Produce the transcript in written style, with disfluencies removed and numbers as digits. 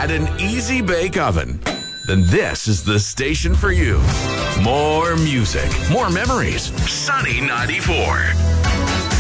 and an easy bake oven, then this is the station for you. More music, more memories. Sunny 94.